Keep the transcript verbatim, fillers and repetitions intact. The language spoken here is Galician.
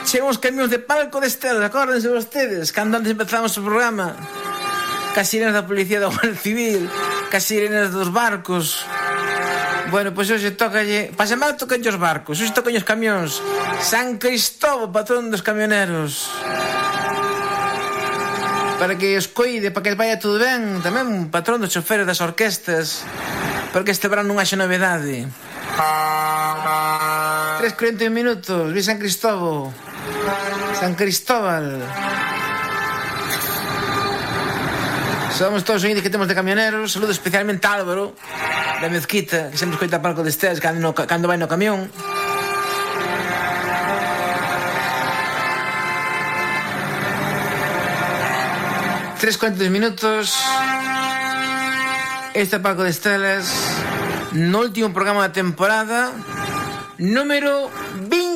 Chegan os camións de palco de Estelas, acórdense vostedes, cando antes empezamos o programa, cas sirenas da policía da Guardia Civil, cas sirenas dos barcos. Bueno, pois hoxe tócalle, pa semana tocan os barcos, hoxe tocan os camións. San Cristóbal, patrón dos camioneros, para que os coide, para que vaya todo ben. Tamén patrón dos choferes das orquestas, para que este verano non haxa novedade. tres cuarenta y un minutos, vi San Cristóbal. San Cristóbal. Somos todos os índices que temos de camioneros. Saludo especialmente a Álvaro da Mezquita, que sempre escoita palco de Estelas cando, no, cando vai no camión. tres cuarenta y dos minutos. Este palco de Estelas no último programa da temporada número veinte.